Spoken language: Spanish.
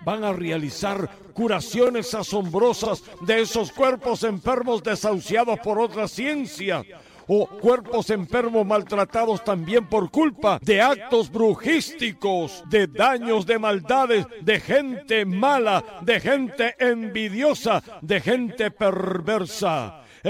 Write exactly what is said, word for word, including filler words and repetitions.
van a realizar curaciones asombrosas de esos cuerpos enfermos desahuciados por otra ciencia, o cuerpos enfermos maltratados también por culpa de actos brujísticos, de daños, de maldades, de gente mala, de gente envidiosa, de gente perversa.